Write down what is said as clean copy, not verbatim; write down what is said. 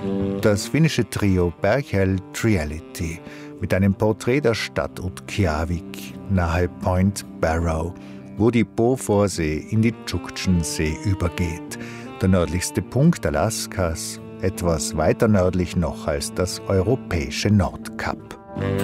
Das finnische Trio Berghäll Triality mit einem Porträt der Stadt Utqiagvik nahe Point Barrow, wo die Beaufortsee in die Tschuktschensee übergeht, der nördlichste Punkt Alaskas, etwas weiter nördlich noch als das europäische Nordkap.